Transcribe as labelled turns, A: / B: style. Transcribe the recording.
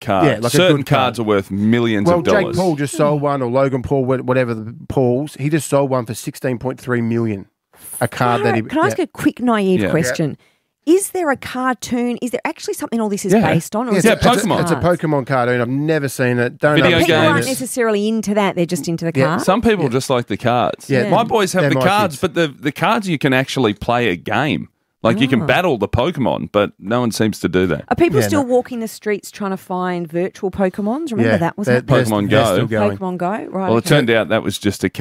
A: card.
B: Yeah, like a
A: certain
B: good card.
A: cards are worth millions of dollars.
B: Jake Paul just sold one, or Logan Paul, whatever the Pauls. He just sold one for $16.3 million. A card that he.
C: Can I ask a quick naive question? Is there a cartoon? Is there actually something all this is based on? Or is it
A: Pokemon.
B: It's a Pokemon cartoon. I've never seen it.
A: Video
C: People
A: games.
C: aren't necessarily into that. They're just into the cards.
A: Some people just like the cards.
B: Yeah.
A: My boys have
B: They're
A: the
B: my
A: cards,
B: kids.
A: but the cards you can actually play a game. Like you can battle the Pokemon, but no one seems to do that.
C: Are people still walking the streets trying to find virtual Pokemons? Remember that was
A: Pokemon Go.
B: Still going.
C: Pokemon Go, right?
A: Well, it turned out that was just a